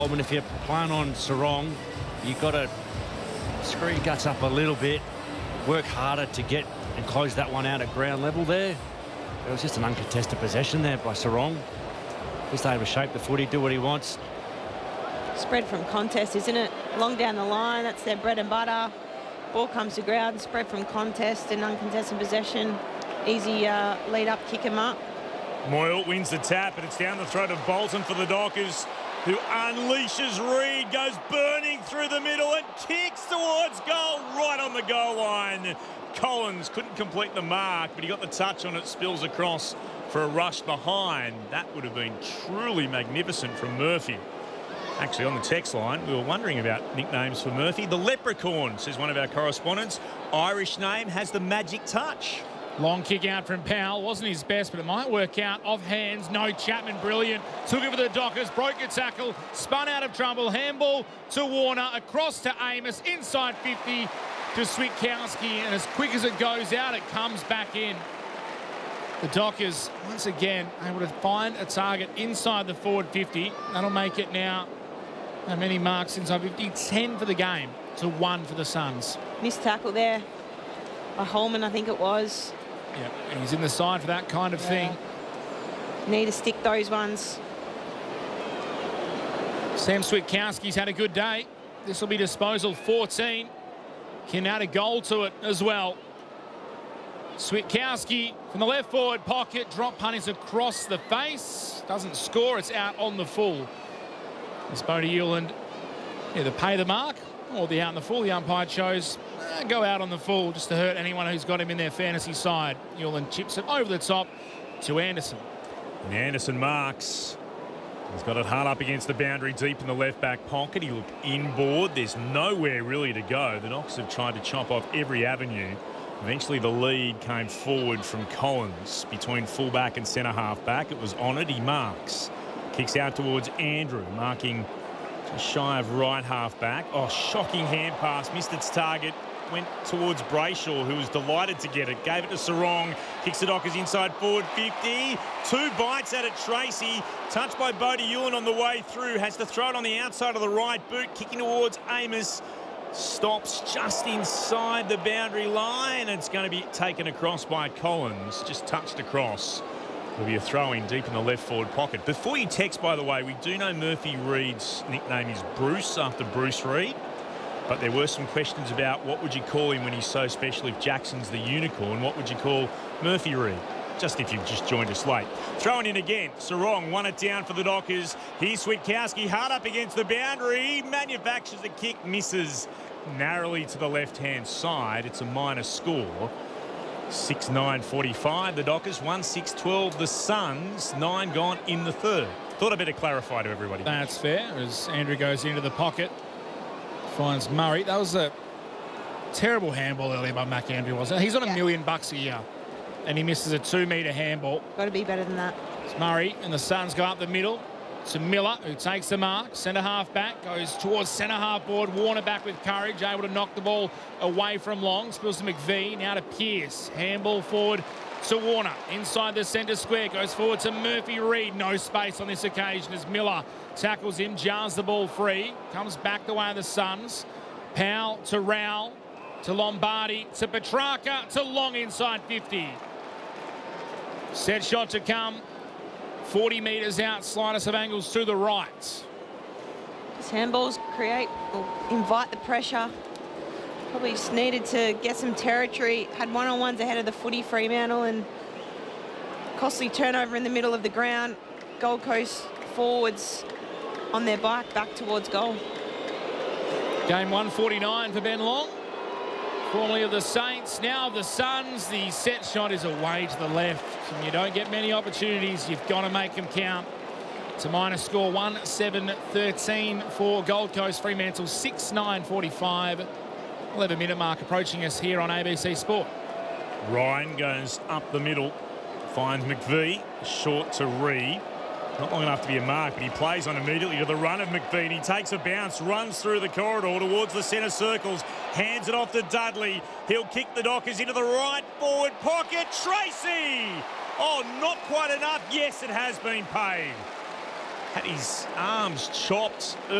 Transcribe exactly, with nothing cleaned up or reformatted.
I mean, if you're playing on Sarong, you've got to screw your guts up a little bit, work harder to get and close that one out at ground level there. It was just an uncontested possession there by Sarong. Just able to shape the footy, do what he wants. Spread from contest, isn't it? Long down the line, that's their bread and butter. Ball comes to ground, spread from contest and uncontested possession. Easy uh, lead up, kick him up. Moyle wins the tap, and it's down the throat of Bolton for the Dockers, who unleashes Reed, goes burning through the middle and kicks towards goal, right on the goal line. Collins couldn't complete the mark, but he got the touch on it, spills across for a rush behind. That would have been truly magnificent from Murphy. Actually, on the text line, we were wondering about nicknames for Murphy. The Leprechaun, says one of our correspondents. Irish name, has the magic touch. Long kick out from Powell. Wasn't his best, but it might work out. Off hands. No, Chapman, brilliant. Took it for the Dockers. Broke a tackle. Spun out of trouble. Handball to Warner. Across to Amos. Inside fifty to Switkowski. And as quick as it goes out, it comes back in. The Dockers, once again, able to find a target inside the forward fifty. That'll make it now how many marks inside fifty? ten for the game to one for the Suns. Missed tackle there by Holman, I think it was. Yeah, and he's in the side for that kind of Yeah. thing. Need to stick those ones. Sam Switkowski's had a good day. This will be disposal fourteen. Can add a goal to it as well. Switkowski from the left forward pocket. Drop punt is across the face. Doesn't score. It's out on the full. It's Bodie Euland either pay the mark or the out on the full. The umpire chose eh, go out on the full just to hurt anyone who's got him in their fantasy side. Euland chips it over the top to Anderson. And Anderson marks. He's got it hard up against the boundary, deep in the left-back pocket. He looked inboard. There's nowhere really to go. The Knocks have tried to chop off every avenue. Eventually the lead came forward from Collins between fullback and centre-half-back. It was honoured. He marks. Kicks out towards Andrew, marking just shy of right half-back. Oh, shocking hand pass. Missed its target. Went towards Brayshaw, who was delighted to get it. Gave it to Sarong. Kicks the Dockers inside forward fifty. Two bites at it, Tracy. Touched by Bodie Euland on the way through. Has to throw it on the outside of the right boot. Kicking towards Amos. Stops just inside the boundary line. It's going to be taken across by Collins. Just touched across. There'll be a throw-in deep in the left forward pocket. Before you text, by the way, we do know Murphy Reed's nickname is Bruce, after Bruce Reed. But there were some questions about what would you call him when he's so special if Jackson's the unicorn. What would you call Murphy Reed? Just if you've just joined us late. Throwing in again. Sarong won it down for the Dockers. Here's Switkowski hard up against the boundary. Manufactures a kick, misses narrowly to the left-hand side. It's a minor score. six nine forty-five. The Dockers, one six twelve. The Suns, nine gone in the third. Thought I'd better clarify to everybody. That's fair as Andrew goes into the pocket. Finds Murray. That was a terrible handball earlier by Mac Andrew, wasn't it? He's on a Yeah. million bucks a year. And he misses a two-metre handball. Got to be better than that. It's Murray, and the Suns go up the middle to Miller, who takes the mark. Centre half back, goes towards centre half board. Warner back with courage, able to knock the ball away from Long. Spills to McVee, now to Pearce. Handball forward to Warner. Inside the centre square, goes forward to Murphy Reed. No space on this occasion as Miller tackles him, jars the ball free. Comes back the way of the Suns. Powell to Rowell, to Lombardi, to Petrarca, to Long inside fifty. Set shot to come. forty metres out, slightest of angles to the right. His handballs create or invite the pressure. Probably just needed to get some territory. Had one-on-ones ahead of the footy, Fremantle, and costly turnover in the middle of the ground. Gold Coast forwards on their bike back towards goal. Game one forty-nine for Ben Long. Formerly of the Saints, now of the Suns. The set shot is away to the left. And you don't get many opportunities. You've got to make them count. It's a minor score, one seven thirteen for Gold Coast. Fremantle, six nine forty-five. eleven minute mark approaching us here on A B C Sport. Ryan goes up the middle, finds McVee, short to Reed. Not long enough to be a mark, but he plays on immediately to the run of McVee. He takes a bounce, runs through the corridor towards the centre circles, hands it off to Dudley. He'll kick the Dockers into the right forward pocket. Tracy! Oh, not quite enough. Yes, it has been paid. had his arms chopped